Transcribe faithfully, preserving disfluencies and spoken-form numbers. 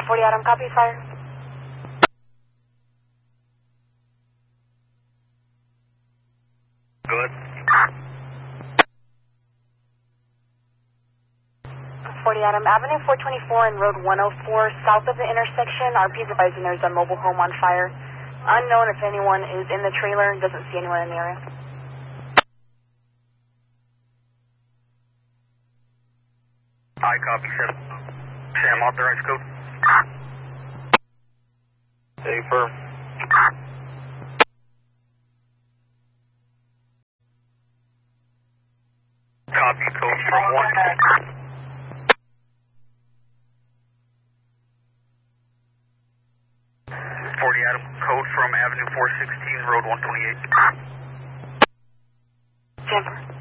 forty Adam, copy, fire. Good. forty Adam, Avenue four twenty-four and Road one oh four, south of the intersection. R P is advising there's a mobile home on fire. Unknown if anyone is in the trailer and doesn't see anyone in the area. I copy, Sam. Sam, authorized code. Safer. Copy code from one. forty Adam, code from Avenue four sixteen, Road one twenty-eight. Jennifer.